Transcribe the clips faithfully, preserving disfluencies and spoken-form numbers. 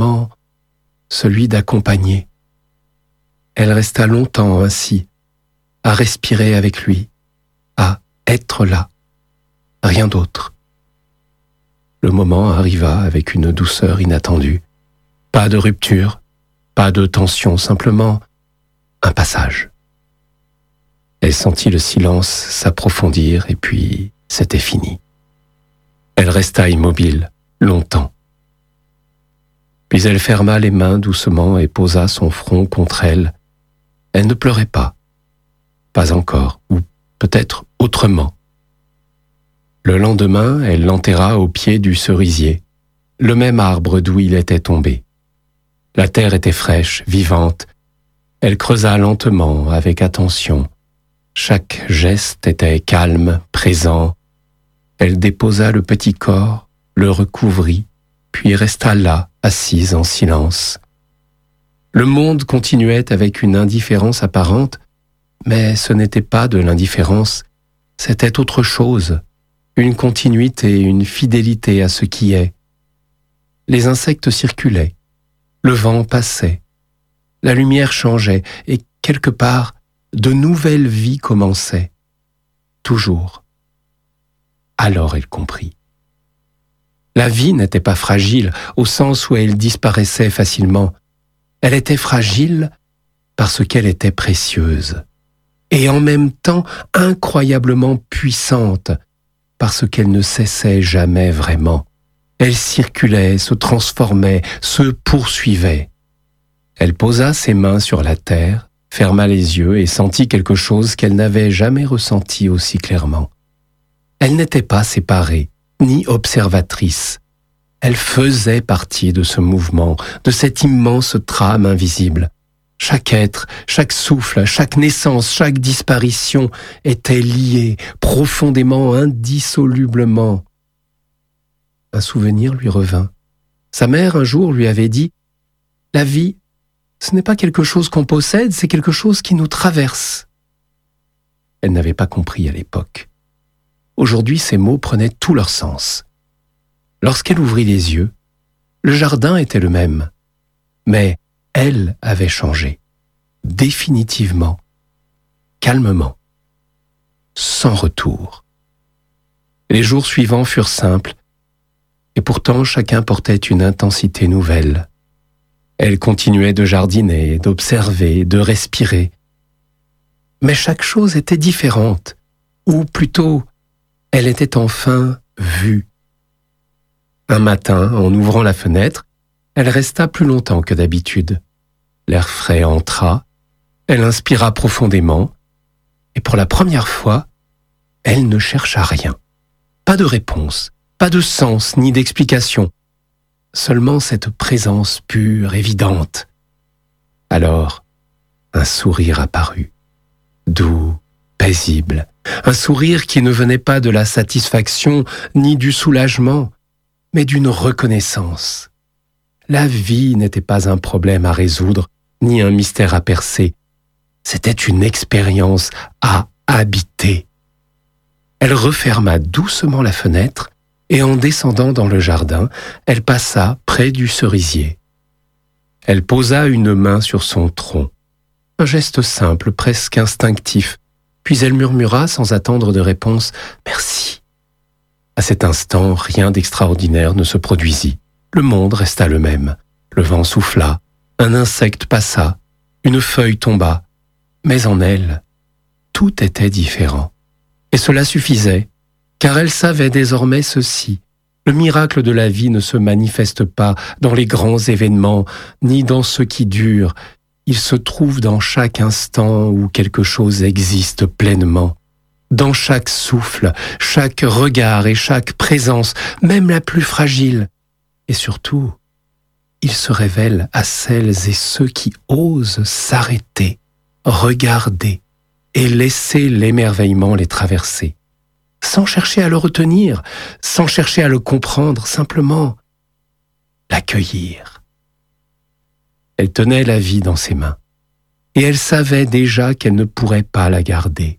simplement celui d'accompagner. Elle resta longtemps ainsi, à respirer avec lui, à être là, rien d'autre. Le moment arriva avec une douceur inattendue. Pas de rupture, pas de tension, simplement un passage. Elle sentit le silence s'approfondir et puis c'était fini. Elle resta immobile, longtemps. Puis elle ferma les mains doucement et posa son front contre elle. Elle ne pleurait pas. Pas encore, ou peut-être autrement. Le lendemain, elle l'enterra au pied du cerisier, le même arbre d'où il était tombé. La terre était fraîche, vivante. Elle creusa lentement, avec attention. Chaque geste était calme, présent. Elle déposa le petit corps, le recouvrit, puis resta là, assise en silence. Le monde continuait avec une indifférence apparente, mais ce n'était pas de l'indifférence, c'était autre chose, une continuité, une fidélité à ce qui est. Les insectes circulaient, le vent passait, la lumière changeait et quelque part, de nouvelles vies commençaient. Toujours. Alors elle comprit. La vie n'était pas fragile au sens où elle disparaissait facilement. Elle était fragile parce qu'elle était précieuse et en même temps incroyablement puissante parce qu'elle ne cessait jamais vraiment. Elle circulait, se transformait, se poursuivait. Elle posa ses mains sur la terre, ferma les yeux et sentit quelque chose qu'elle n'avait jamais ressenti aussi clairement. Elle n'était pas séparée, ni observatrice. Elle faisait partie de ce mouvement, de cette immense trame invisible. Chaque être, chaque souffle, chaque naissance, chaque disparition était lié, profondément, indissolublement. Un souvenir lui revint. Sa mère, un jour, lui avait dit « La vie, ce n'est pas quelque chose qu'on possède, c'est quelque chose qui nous traverse. » Elle n'avait pas compris à l'époque. Aujourd'hui, ces mots prenaient tout leur sens. Lorsqu'elle ouvrit les yeux, le jardin était le même, mais elle avait changé, définitivement, calmement, sans retour. Les jours suivants furent simples, et pourtant chacun portait une intensité nouvelle. Elle continuait de jardiner, d'observer, de respirer. Mais chaque chose était différente, ou plutôt, elle était enfin vue. Un matin, en ouvrant la fenêtre, elle resta plus longtemps que d'habitude. L'air frais entra, elle inspira profondément, et pour la première fois, elle ne chercha rien. Pas de réponse, pas de sens ni d'explication, seulement cette présence pure, évidente. Alors, un sourire apparut, doux, paisible, un sourire qui ne venait pas de la satisfaction ni du soulagement, mais d'une reconnaissance. La vie n'était pas un problème à résoudre, ni un mystère à percer. C'était une expérience à habiter. Elle referma doucement la fenêtre et en descendant dans le jardin, elle passa près du cerisier. Elle posa une main sur son tronc. Un geste simple, presque instinctif. Puis elle murmura sans attendre de réponse « Merci ». À cet instant, rien d'extraordinaire ne se produisit. Le monde resta le même. Le vent souffla, un insecte passa, une feuille tomba. Mais en elle, tout était différent. Et cela suffisait, car elle savait désormais ceci. Le miracle de la vie ne se manifeste pas dans les grands événements, ni dans ce qui dure. Il se trouve dans chaque instant où quelque chose existe pleinement. Dans chaque souffle, chaque regard et chaque présence, même la plus fragile. Et surtout, il se révèle à celles et ceux qui osent s'arrêter, regarder et laisser l'émerveillement les traverser. Sans chercher à le retenir, sans chercher à le comprendre, simplement l'accueillir. Elle tenait la vie dans ses mains, et elle savait déjà qu'elle ne pourrait pas la garder.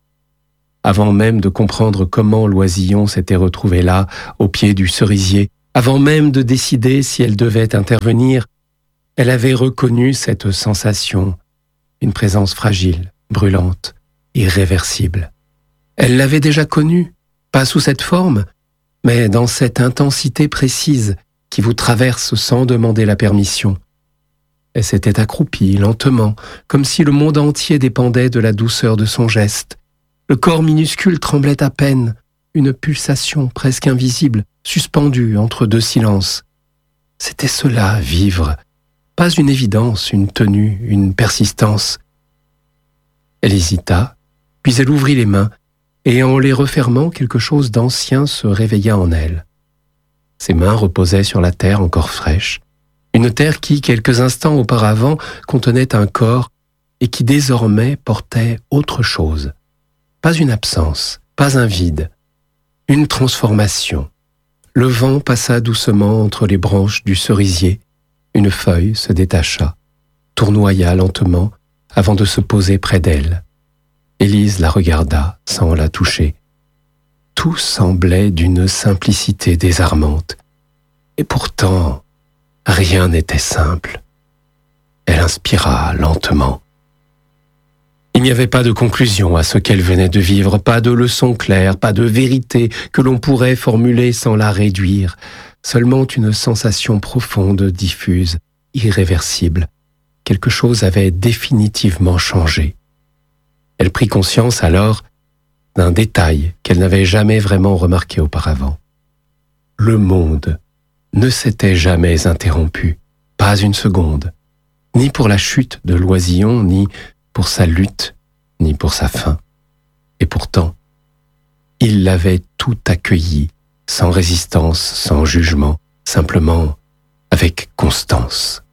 Avant même de comprendre comment l'oisillon s'était retrouvé là, au pied du cerisier, Avant même de décider si elle devait intervenir, elle avait reconnu cette sensation, une présence fragile, brûlante, irréversible. Elle l'avait déjà connue, pas sous cette forme, mais dans cette intensité précise qui vous traverse sans demander la permission. Elle s'était accroupie lentement, comme si le monde entier dépendait de la douceur de son geste. Le corps minuscule tremblait à peine, une pulsation presque invisible, suspendue entre deux silences. C'était cela, vivre. Pas une évidence, une tenue, une persistance. Elle hésita, puis elle ouvrit les mains, et en les refermant, quelque chose d'ancien se réveilla en elle. Ses mains reposaient sur la terre encore fraîche, une terre qui, quelques instants auparavant, contenait un corps et qui désormais portait autre chose. Pas une absence, pas un vide, une transformation. Le vent passa doucement entre les branches du cerisier, une feuille se détacha, tournoya lentement avant de se poser près d'elle. Élise la regarda sans la toucher. Tout semblait d'une simplicité désarmante. Et pourtant, rien n'était simple. Elle inspira lentement. Il n'y avait pas de conclusion à ce qu'elle venait de vivre, pas de leçon claire, pas de vérité que l'on pourrait formuler sans la réduire, seulement une sensation profonde, diffuse, irréversible. Quelque chose avait définitivement changé. Elle prit conscience alors d'un détail qu'elle n'avait jamais vraiment remarqué auparavant. Le monde ne s'était jamais interrompu, pas une seconde, ni pour la chute de l'oisillon, ni pour sa lutte, ni pour sa fin. Et pourtant, il l'avait tout accueilli, sans résistance, sans jugement, simplement avec constance.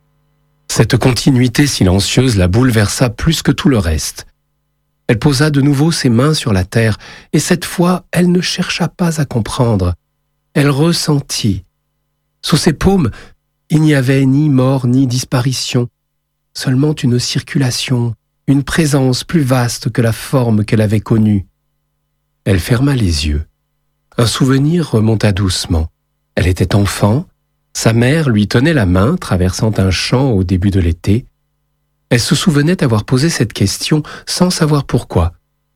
Cette continuité silencieuse la bouleversa plus que tout le reste. Elle posa de nouveau ses mains sur la terre, et cette fois, elle ne chercha pas à comprendre. Elle ressentit. Sous ses paumes, il n'y avait ni mort ni disparition, seulement une circulation, une présence plus vaste que la forme qu'elle avait connue. Elle ferma les yeux. Un souvenir remonta doucement. Elle était enfant, sa mère lui tenait la main traversant un champ au début de l'été. Elle se souvenait avoir posé cette question sans savoir pourquoi.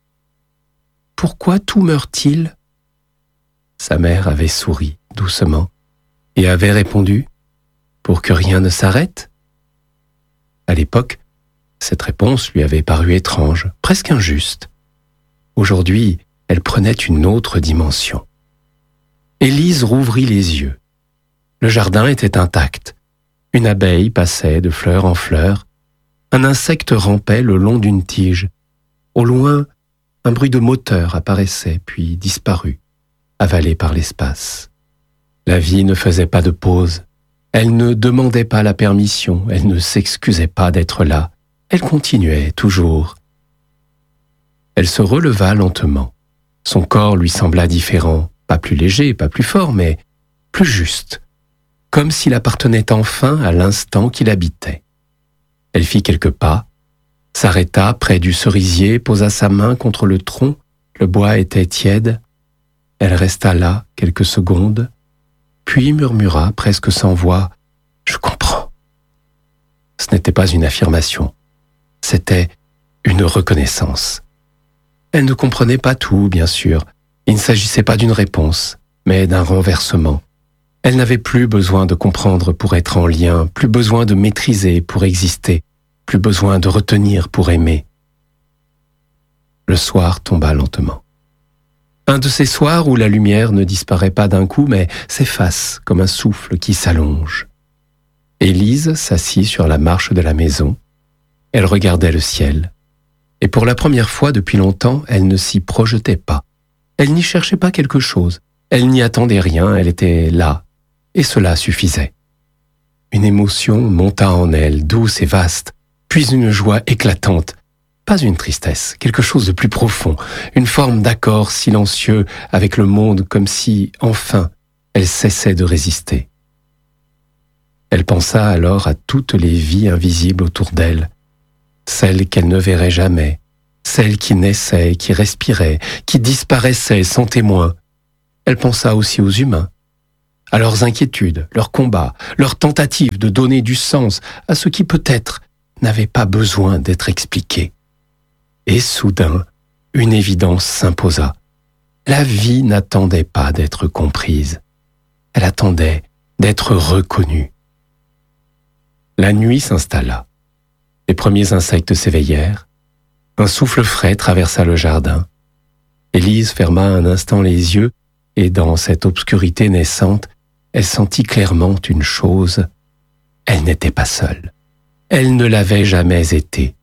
Pourquoi tout meurt-il ? Sa mère avait souri doucement et avait répondu « Pour que rien ne s'arrête ?» À l'époque, cette réponse lui avait paru étrange, presque injuste. Aujourd'hui, elle prenait une autre dimension. Élise rouvrit les yeux. Le jardin était intact. Une abeille passait de fleur en fleur. Un insecte rampait le long d'une tige. Au loin, un bruit de moteur apparaissait, puis disparut, avalé par l'espace. La vie ne faisait pas de pause. Elle ne demandait pas la permission, elle ne s'excusait pas d'être là. Elle continuait toujours. Elle se releva lentement. Son corps lui sembla différent, pas plus léger, pas plus fort, mais plus juste, comme s'il appartenait enfin à l'instant qu'il habitait. Elle fit quelques pas, s'arrêta près du cerisier, posa sa main contre le tronc, le bois était tiède. Elle resta là quelques secondes, puis murmura presque sans voix « Je comprends ». Ce n'était pas une affirmation, c'était une reconnaissance. Elle ne comprenait pas tout, bien sûr. Il ne s'agissait pas d'une réponse, mais d'un renversement. Elle n'avait plus besoin de comprendre pour être en lien, plus besoin de maîtriser pour exister, plus besoin de retenir pour aimer. Le soir tomba lentement. Un de ces soirs où la lumière ne disparaît pas d'un coup, mais s'efface comme un souffle qui s'allonge. Élise s'assit sur la marche de la maison. Elle regardait le ciel. Et pour la première fois depuis longtemps, elle ne s'y projetait pas. Elle n'y cherchait pas quelque chose. Elle n'y attendait rien, elle était là. Et cela suffisait. Une émotion monta en elle, douce et vaste, puis une joie éclatante. Pas une tristesse, quelque chose de plus profond, une forme d'accord silencieux avec le monde, comme si, enfin, elle cessait de résister. Elle pensa alors à toutes les vies invisibles autour d'elle, celles qu'elle ne verrait jamais, celles qui naissaient, qui respiraient, qui disparaissaient sans témoin. Elle pensa aussi aux humains, à leurs inquiétudes, leurs combats, leurs tentatives de donner du sens à ce qui peut-être n'avait pas besoin d'être expliqué. Et soudain, une évidence s'imposa. La vie n'attendait pas d'être comprise. Elle attendait d'être reconnue. La nuit s'installa. Les premiers insectes s'éveillèrent. Un souffle frais traversa le jardin. Élise ferma un instant les yeux et dans cette obscurité naissante, elle sentit clairement une chose. Elle n'était pas seule. Elle ne l'avait jamais été.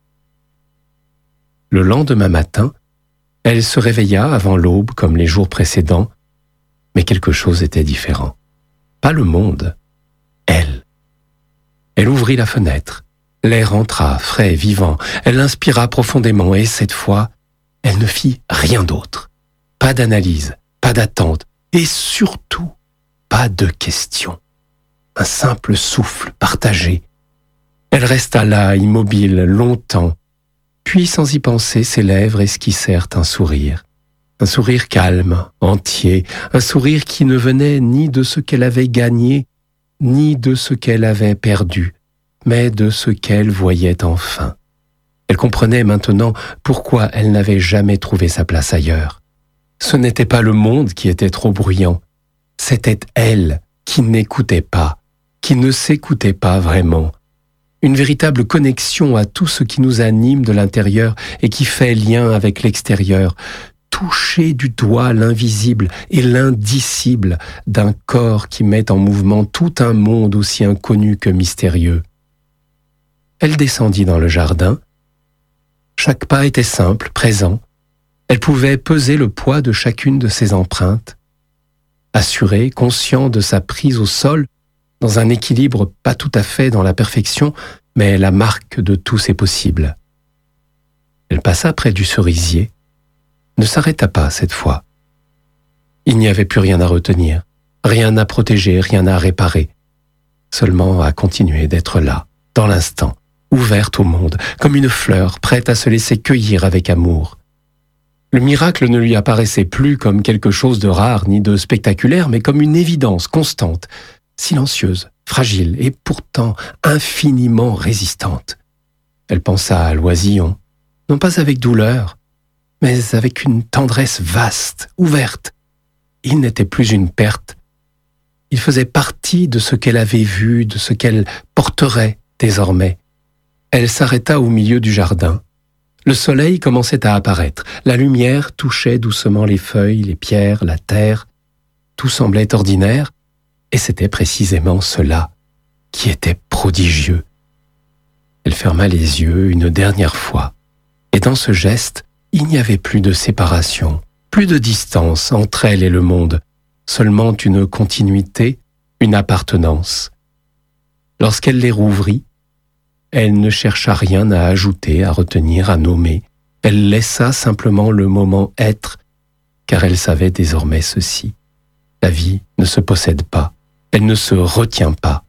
Le lendemain matin, elle se réveilla avant l'aube comme les jours précédents, mais quelque chose était différent. Pas le monde, elle. Elle ouvrit la fenêtre. L'air entra, frais, vivant. Elle inspira profondément et cette fois, elle ne fit rien d'autre. Pas d'analyse, pas d'attente et surtout pas de questions. Un simple souffle partagé. Elle resta là, immobile, longtemps. Puis, sans y penser, ses lèvres esquissèrent un sourire. Un sourire calme, entier, un sourire qui ne venait ni de ce qu'elle avait gagné, ni de ce qu'elle avait perdu, mais de ce qu'elle voyait enfin. Elle comprenait maintenant pourquoi elle n'avait jamais trouvé sa place ailleurs. Ce n'était pas le monde qui était trop bruyant, c'était elle qui n'écoutait pas, qui ne s'écoutait pas vraiment. Une véritable connexion à tout ce qui nous anime de l'intérieur et qui fait lien avec l'extérieur, toucher du doigt l'invisible et l'indicible d'un corps qui met en mouvement tout un monde aussi inconnu que mystérieux. Elle descendit dans le jardin. Chaque pas était simple, présent. Elle pouvait peser le poids de chacune de ses empreintes. Assurée, conscient de sa prise au sol, dans un équilibre pas tout à fait dans la perfection, mais la marque de tous ses possibles. Elle passa près du cerisier, ne s'arrêta pas cette fois. Il n'y avait plus rien à retenir, rien à protéger, rien à réparer, seulement à continuer d'être là, dans l'instant, ouverte au monde, comme une fleur prête à se laisser cueillir avec amour. Le miracle ne lui apparaissait plus comme quelque chose de rare ni de spectaculaire, mais comme une évidence constante, silencieuse, fragile et pourtant infiniment résistante. Elle pensa à l'oisillon, non pas avec douleur, mais avec une tendresse vaste, ouverte. Il n'était plus une perte. Il faisait partie de ce qu'elle avait vu, de ce qu'elle porterait désormais. Elle s'arrêta au milieu du jardin. Le soleil commençait à apparaître. La lumière touchait doucement les feuilles, les pierres, la terre. Tout semblait ordinaire, et c'était précisément cela qui était prodigieux. Elle ferma les yeux une dernière fois, et dans ce geste, il n'y avait plus de séparation, plus de distance entre elle et le monde, seulement une continuité, une appartenance. Lorsqu'elle les rouvrit, elle ne chercha rien à ajouter, à retenir, à nommer. Elle laissa simplement le moment être, car elle savait désormais ceci. La vie ne se possède pas, elle ne se retient pas.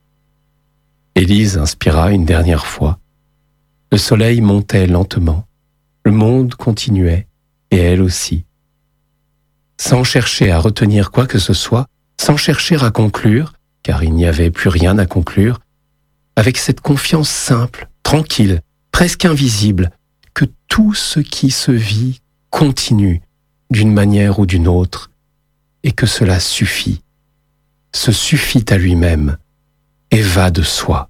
Élise inspira une dernière fois. Le soleil montait lentement, le monde continuait, et elle aussi. Sans chercher à retenir quoi que ce soit, sans chercher à conclure, car il n'y avait plus rien à conclure, avec cette confiance simple, tranquille, presque invisible, que tout ce qui se vit continue d'une manière ou d'une autre, et que cela suffit, se suffit à lui-même et va de soi.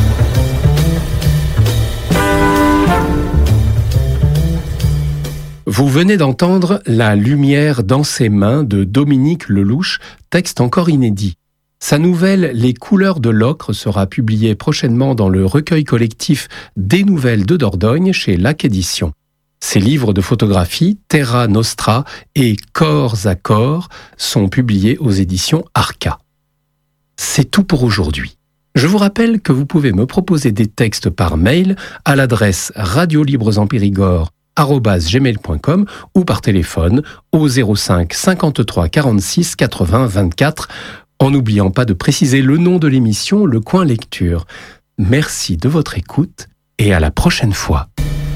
Vous venez d'entendre La lumière dans ses mains de Dominique Lelouch, texte encore inédit. Sa nouvelle « Les couleurs de l'ocre » sera publiée prochainement dans le recueil collectif Des nouvelles de Dordogne chez Lac Éditions. Ses livres de photographie Terra Nostra et Corps à corps sont publiés aux éditions Arca. C'est tout pour aujourd'hui. Je vous rappelle que vous pouvez me proposer des textes par mail à l'adresse radiolibresenpérigord arobase gmail point com ou par téléphone au zéro cinq cinquante-trois quarante-six quatre-vingts vingt-quatre en n'oubliant pas de préciser le nom de l'émission, le coin lecture. Merci de votre écoute et à la prochaine fois.